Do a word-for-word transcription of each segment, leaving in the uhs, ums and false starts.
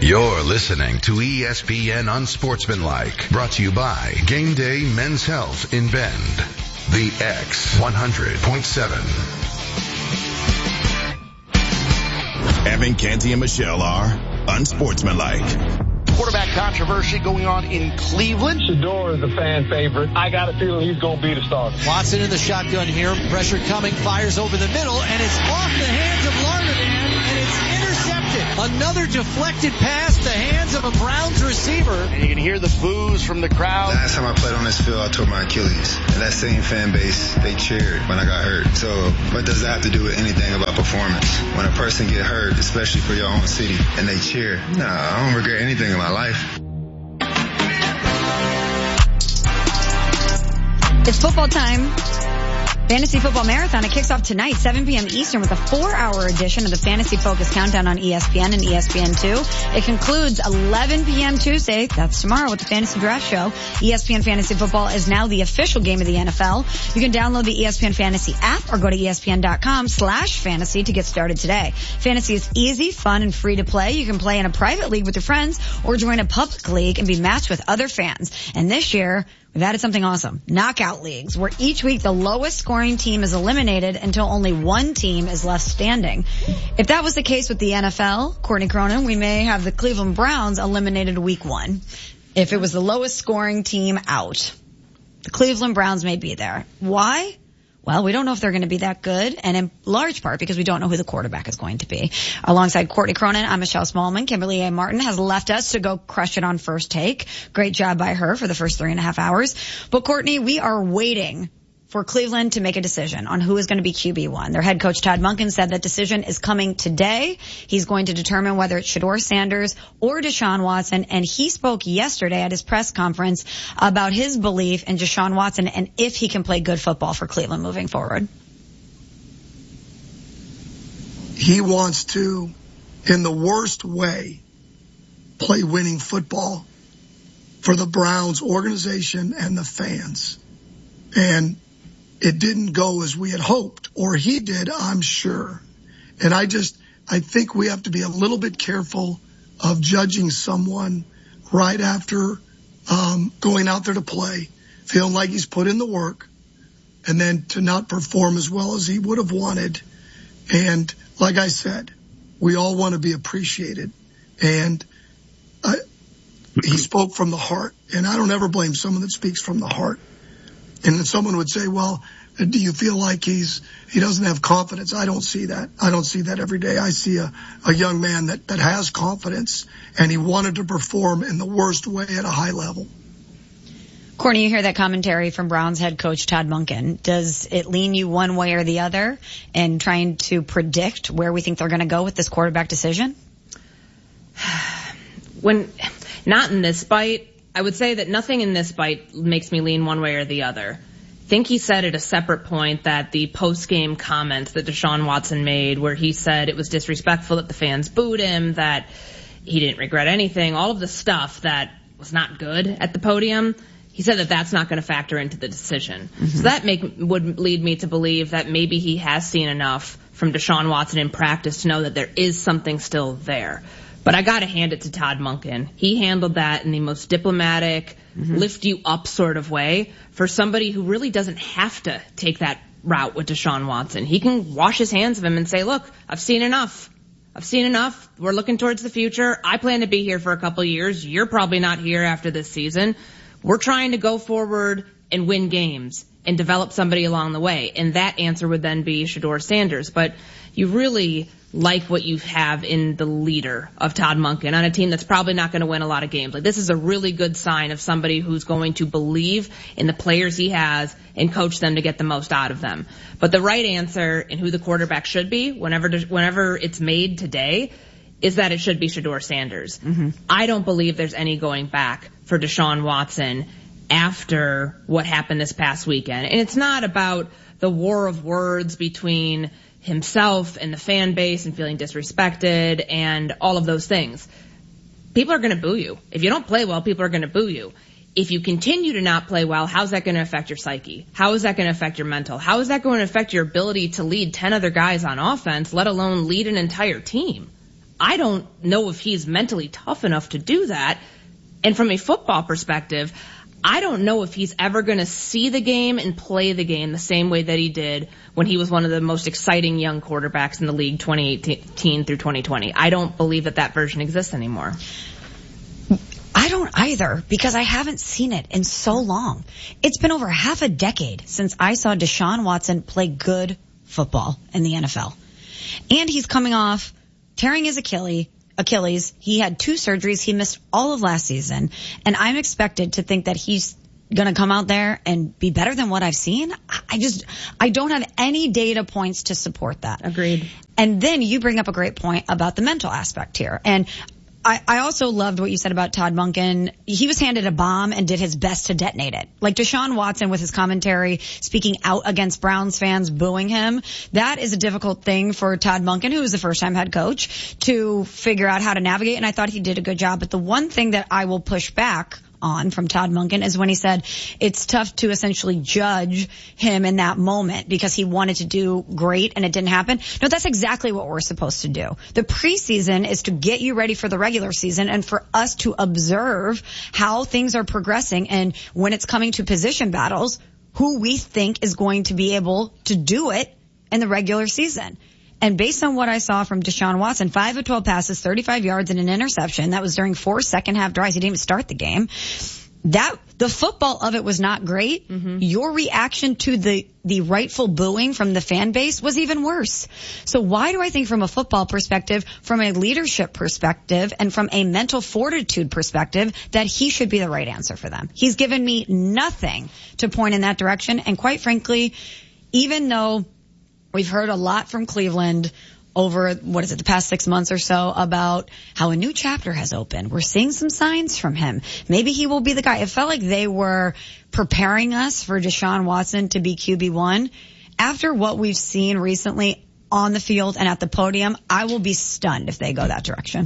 You're listening to E S P N Unsportsmanlike, brought to you by Game Day Men's Health in Bend. The X one hundred point seven. Evan, Canty, and Michelle are Unsportsmanlike. Quarterback controversy going on in Cleveland. Shedeur is a fan favorite. I got a feeling he's going to be the starter. Watson in the shotgun here. Pressure coming. Fires over the middle, and it's off the hands of Larnedin, and it's intercepted. Another deflected pass, the hands of a Browns receiver. And you can hear the boos from the crowd. Last time I played on this field, I tore my Achilles. And that same fan base, they cheered when I got hurt. So what does that have to do with anything about performance? When a person get hurt, especially for your own city, and they cheer, nah, I don't regret anything in my life. It's football time. Fantasy Football Marathon. It kicks off tonight, seven p.m. Eastern, with a four-hour edition of the Fantasy Focus Countdown on E S P N and E S P N two. It concludes eleven p.m. Tuesday, that's tomorrow, with the Fantasy Draft Show. E S P N Fantasy Football is now the official game of the N F L. You can download the E S P N Fantasy app or go to espn.com slash fantasy to get started today. Fantasy is easy, fun, and free to play. You can play in a private league with your friends or join a public league and be matched with other fans. And this year, we've added something awesome. Knockout leagues, where each week the lowest scoring team is eliminated until only one team is left standing. If that was the case with the N F L, Courtney Cronin, we may have the Cleveland Browns eliminated week one. If it was the lowest scoring team out, the Cleveland Browns may be there. Why? Well, we don't know if they're going to be that good, and in large part because we don't know who the quarterback is going to be. Alongside Courtney Cronin, I'm Michelle Smallman. Kimberly A. Martin has left us to go crush it on First Take. Great job by her for the first three and a half hours. But Courtney, we are waiting for Cleveland to make a decision on who is going to be Q B one. Their head coach, Todd Monken, said that decision is coming today. He's going to determine whether it's Shedeur Sanders or Deshaun Watson, and he spoke yesterday at his press conference about his belief in Deshaun Watson and if he can play good football for Cleveland moving forward. He wants to, in the worst way, play winning football for the Browns organization and the fans. And it didn't go as we had hoped, or he did, I'm sure. And I just, I think we have to be a little bit careful of judging someone right after um, going out there to play, feeling like he's put in the work, and then to not perform as well as he would have wanted. And like I said, we all want to be appreciated. And I, he spoke from the heart, and I don't ever blame someone that speaks from the heart. And then someone would say, well, do you feel like he's, he doesn't have confidence? I don't see that. I don't see that every day. I see a, a young man that, that has confidence, and he wanted to perform in the worst way at a high level. Courtney, you hear that commentary from Browns head coach Todd Monken. Does it lean you one way or the other in trying to predict where we think they're going to go with this quarterback decision? When, not in this bite. I would say that nothing in this bite makes me lean one way or the other. I think he said at a separate point that the post-game comments that Deshaun Watson made, where he said it was disrespectful that the fans booed him, that he didn't regret anything, all of the stuff that was not good at the podium, he said that that's not going to factor into the decision. Mm-hmm. So that make, would lead me to believe that maybe he has seen enough from Deshaun Watson in practice to know that there is something still there. But I got to hand it to Todd Monken. He handled that in the most diplomatic, mm-hmm. lift you up sort of way for somebody who really doesn't have to take that route with Deshaun Watson. He can wash his hands of him and say, look, I've seen enough. I've seen enough. We're looking towards the future. I plan to be here for a couple of years. You're probably not here after this season. We're trying to go forward and win games and develop somebody along the way. And that answer would then be Shedeur Sanders. But you really like what you have in the leader of Todd Monken on a team that's probably not going to win a lot of games. Like, this is a really good sign of somebody who's going to believe in the players he has and coach them to get the most out of them. But the right answer and who the quarterback should be whenever whenever it's made today is that it should be Shedeur Sanders. Mm-hmm. I don't believe there's any going back for Deshaun Watson after what happened this past weekend. And it's not about the war of words between himself and the fan base and feeling disrespected and all of those things. People are going to boo you. If you don't play well, people are going to boo you. If you continue to not play well, how's that going to affect your psyche? How is that going to affect your mental? How is that going to affect your ability to lead ten other guys on offense, let alone lead an entire team? I don't know if he's mentally tough enough to do that. And from a football perspective, I don't know if he's ever going to see the game and play the game the same way that he did when he was one of the most exciting young quarterbacks in the league twenty eighteen through twenty twenty. I don't believe that that version exists anymore. I don't either, because I haven't seen it in so long. It's been over half a decade since I saw Deshaun Watson play good football in the N F L. And he's coming off tearing his Achilles. Achilles. He had two surgeries. He missed all of last season. And I'm expected to think that he's going to come out there and be better than what I've seen. I just, I don't have any data points to support that. Agreed. And then you bring up a great point about the mental aspect here. And I, I also loved what you said about Todd Monken. He was handed a bomb and did his best to detonate it. Like Deshaun Watson with his commentary speaking out against Browns fans booing him. That is a difficult thing for Todd Monken, who was the first time head coach, to figure out how to navigate. And I thought he did a good job. But the one thing that I will push back on from Todd Monken is when he said it's tough to essentially judge him in that moment because he wanted to do great and it didn't happen. No, that's exactly what we're supposed to do. The preseason is to get you ready for the regular season and for us to observe how things are progressing, and when it's coming to position battles, who we think is going to be able to do it in the regular season. And based on what I saw from Deshaun Watson, five of twelve passes, thirty-five yards, and an interception. That was during four second half drives. He didn't even start the game. That, the football of it was not great. Mm-hmm. Your reaction to the, the rightful booing from the fan base was even worse. So why do I think from a football perspective, from a leadership perspective, and from a mental fortitude perspective, that he should be the right answer for them? He's given me nothing to point in that direction. And quite frankly, even though we've heard a lot from Cleveland over, what is it, the past six months or so about how a new chapter has opened. We're seeing some signs from him. Maybe he will be the guy. It felt like they were preparing us for Deshaun Watson to be Q B one. After what we've seen recently on the field and at the podium, I will be stunned if they go that direction.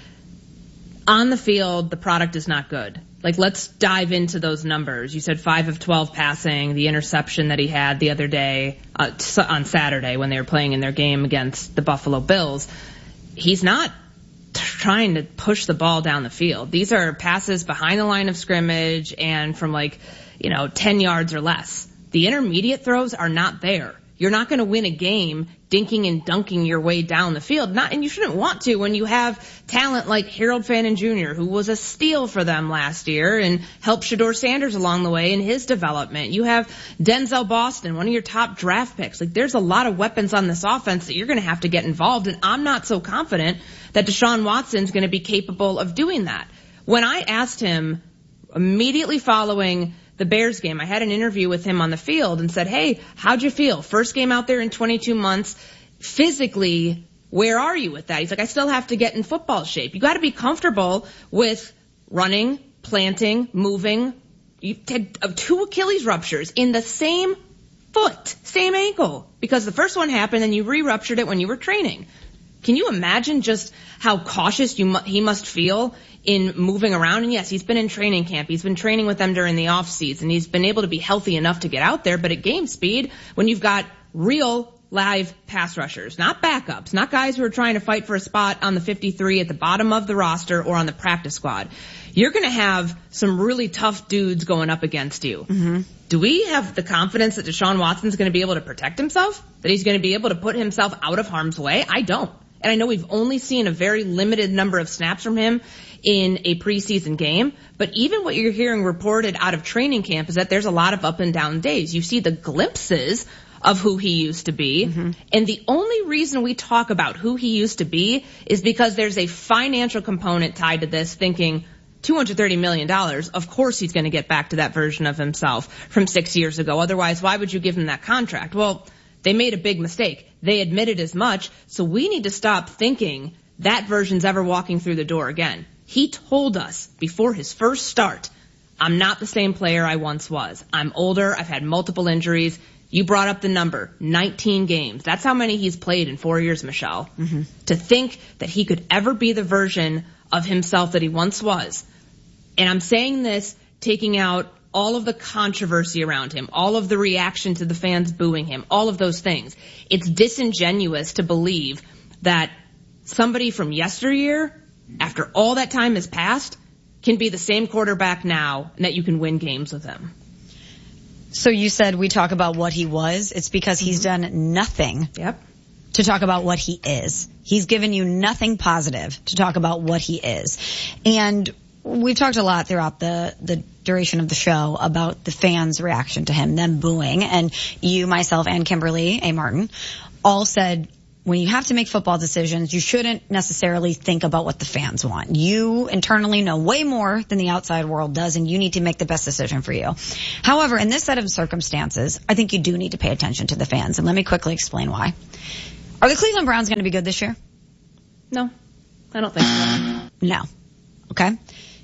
On the field, the product is not good. Like, let's dive into those numbers. You said five of twelve passing, the interception that he had the other day, uh, on Saturday when they were playing in their game against the Buffalo Bills. He's not trying to push the ball down the field. These are passes behind the line of scrimmage and from like, you know, ten yards or less. The intermediate throws are not there. You're not going to win a game dinking and dunking your way down the field. Not, and you shouldn't want to when you have talent like Harold Fannin Junior, who was a steal for them last year and helped Shedeur Sanders along the way in his development. You have Denzel Boston, one of your top draft picks. Like, there's a lot of weapons on this offense that you're going to have to get involved, and I'm not so confident that Deshaun Watson's going to be capable of doing that. When I asked him immediately following the Bears game, I had an interview with him on the field and said, hey, how'd you feel? First game out there in twenty-two months. Physically, where are you with that? He's like, I still have to get in football shape. You got to be comfortable with running, planting, moving. You had two Achilles ruptures in the same foot, same ankle, because the first one happened and you re-ruptured it when you were training. Can you imagine just how cautious you mu- he must feel in moving around? And yes, he's been in training camp. He's been training with them during the off season. He's been able to be healthy enough to get out there. But at game speed, when you've got real live pass rushers, not backups, not guys who are trying to fight for a spot on the fifty-three at the bottom of the roster or on the practice squad, you're going to have some really tough dudes going up against you. Mm-hmm. Do we have the confidence that Deshaun Watson's going to be able to protect himself? That he's going to be able to put himself out of harm's way? I don't. And I know we've only seen a very limited number of snaps from him in a preseason game, but even what you're hearing reported out of training camp is that there's a lot of up and down days. You see the glimpses of who he used to be, mm-hmm. and the only reason we talk about who he used to be is because there's a financial component tied to this, thinking two hundred thirty million dollars, of course he's going to get back to that version of himself from six years ago. Otherwise, why would you give him that contract? Well, they made a big mistake. They admitted as much, so we need to stop thinking that version's ever walking through the door again. He told us before his first start, I'm not the same player I once was. I'm older. I've had multiple injuries. You brought up the number, nineteen games. That's how many he's played in four years, Michelle. Mm-hmm. To think that he could ever be the version of himself that he once was. And I'm saying this taking out all of the controversy around him, all of the reaction to the fans booing him, all of those things. It's disingenuous to believe that somebody from yesteryear, after all that time has passed, can be the same quarterback now and that you can win games with him. So you said we talk about what he was. It's because he's done nothing Yep. to talk about what he is. He's given you nothing positive to talk about what he is. And we've talked a lot throughout the, the duration of the show about the fans' reaction to him, them booing. And you, myself, and Kimberly A. Martin all said, when you have to make football decisions, you shouldn't necessarily think about what the fans want. You internally know way more than the outside world does, and you need to make the best decision for you. However, in this set of circumstances, I think you do need to pay attention to the fans, and let me quickly explain why. Are the Cleveland Browns going to be good this year? No, I don't think so. No. Okay?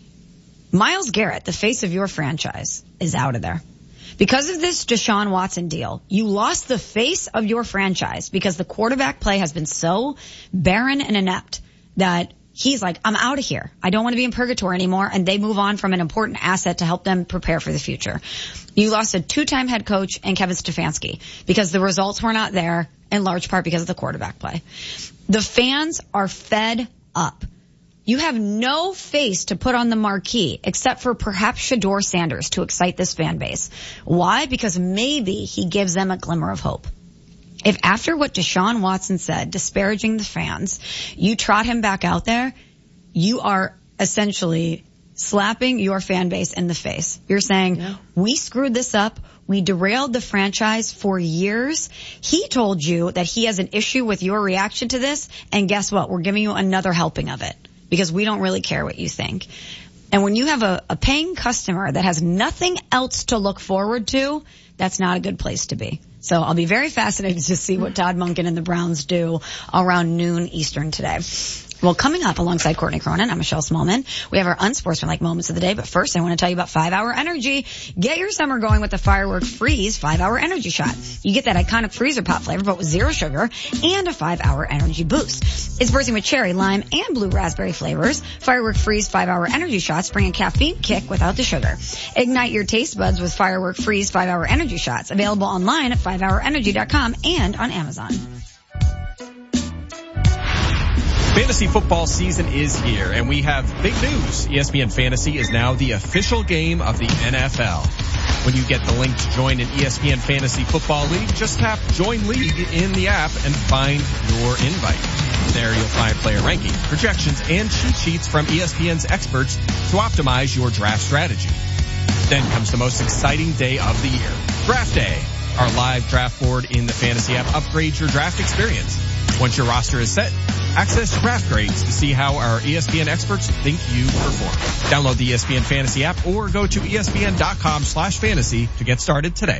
Myles Garrett, the face of your franchise, is out of there. Because of this Deshaun Watson deal, you lost the face of your franchise because the quarterback play has been so barren and inept that he's like, I'm out of here. I don't want to be in purgatory anymore. And they move on from an important asset to help them prepare for the future. You lost a two-time head coach and Kevin Stefanski because the results were not there, in large part because of the quarterback play. The fans are fed up. You have no face to put on the marquee except for perhaps Shedeur Sanders to excite this fan base. Why? Because maybe he gives them a glimmer of hope. If after what Deshaun Watson said, disparaging the fans, you trot him back out there, you are essentially slapping your fan base in the face. You're saying, yeah. we screwed this up. We derailed the franchise for years. He told you that he has an issue with your reaction to this, and guess what? We're giving you another helping of it. Because we don't really care what you think. And when you have a, a paying customer that has nothing else to look forward to, that's not a good place to be. So I'll be very fascinated to see what Todd Monken and the Browns do around noon Eastern today. Well, coming up alongside Courtney Cronin, I'm Michelle Smallman. We have our unsportsmanlike moments of the day, but first I want to tell you about five hour Energy. Get your summer going with the Firework Freeze five hour Energy Shot. You get that iconic freezer pop flavor, but with zero sugar and a five hour energy boost. It's bursting with cherry, lime, and blue raspberry flavors. Firework Freeze five hour Energy Shots bring a caffeine kick without the sugar. Ignite your taste buds with Firework Freeze five hour Energy Shots. Available online at five hour energy dot com and on Amazon. Fantasy football season is here, and we have big news. E S P N Fantasy is now the official game of the N F L. When you get the link to join an E S P N Fantasy Football League, just tap Join League in the app and find your invite. There you'll find player rankings, projections, and cheat sheets from E S P N's experts to optimize your draft strategy. Then comes the most exciting day of the year, Draft Day. Our live draft board in the Fantasy app upgrades your draft experience. Once your roster is set, access draft grades to see how our E S P N experts think you perform. Download the E S P N Fantasy app or go to E S P N dot com slash fantasy to get started today.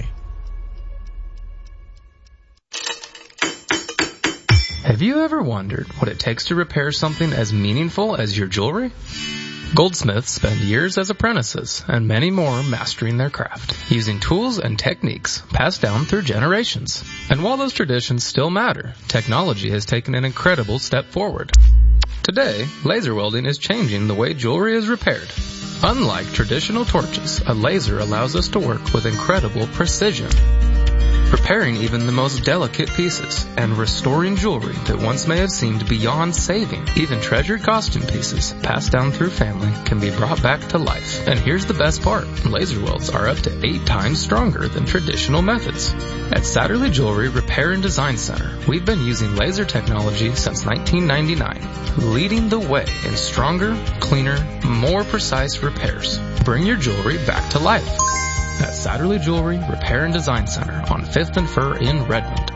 Have you ever wondered what it takes to repair something as meaningful as your jewelry? Goldsmiths spend years as apprentices and many more mastering their craft, using tools and techniques passed down through generations. And while those traditions still matter, technology has taken an incredible step forward. Today, laser welding is changing the way jewelry is repaired. Unlike traditional torches, a laser allows us to work with incredible precision, repairing even the most delicate pieces and restoring jewelry that once may have seemed beyond saving. Even treasured costume pieces passed down through family can be brought back to life. And here's the best part. Laser welds are up to eight times stronger than traditional methods. At Satterley Jewelry Repair and Design Center, we've been using laser technology since nineteen ninety-nine, leading the way in stronger, cleaner, more precise repairs. Bring your jewelry back to life at Satterley Jewelry Repair and Design Center on fifth and Fur in Redmond.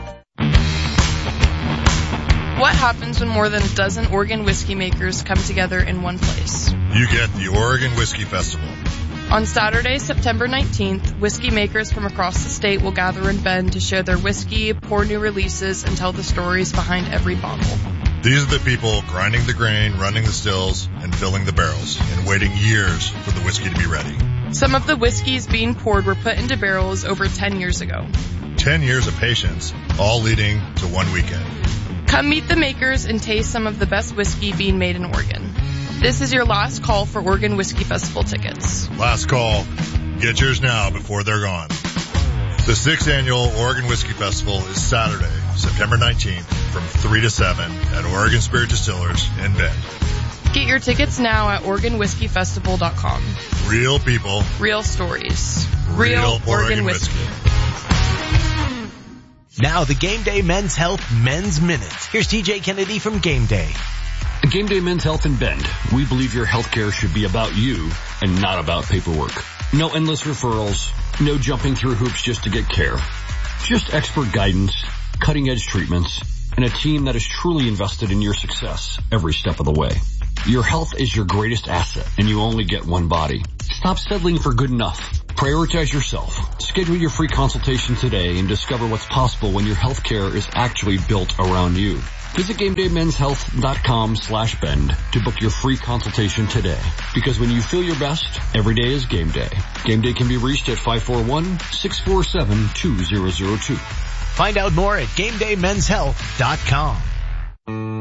What happens when more than a dozen Oregon whiskey makers come together in one place? You get the Oregon Whiskey Festival. On Saturday, September nineteenth, whiskey makers from across the state will gather in Bend to share their whiskey, pour new releases, and tell the stories behind every bottle. These are the people grinding the grain, running the stills, and filling the barrels, and waiting years for the whiskey to be ready. Some of the whiskeys being poured were put into barrels over ten years ago. Ten years of patience, all leading to one weekend. Come meet the makers and taste some of the best whiskey being made in Oregon. This is your last call for Oregon Whiskey Festival tickets. Last call. Get yours now before they're gone. The sixth annual Oregon Whiskey Festival is Saturday, September nineteenth from three to seven at Oregon Spirit Distillers in Bend. Get your tickets now at Oregon Whiskey Festival dot com. Real people. Real stories. Real, Real Oregon, Oregon whiskey. whiskey. Now the Game Day Men's Health Men's Minute. Here's T J Kennedy from Game Day. At Game Day Men's Health in Bend, we believe your healthcare should be about you and not about paperwork. No endless referrals, no jumping through hoops just to get care. Just expert guidance, cutting-edge treatments, and a team that is truly invested in your success every step of the way. Your health is your greatest asset, and you only get one body. Stop settling for good enough. Prioritize yourself. Schedule your free consultation today and discover what's possible when your health care is actually built around you. Visit GameDayMen'sHealth.com slash bend to book your free consultation today. Because when you feel your best, every day is game day. Game Day can be reached at five four one, six four seven, two zero zero two. Find out more at Game Day Men's Health dot com.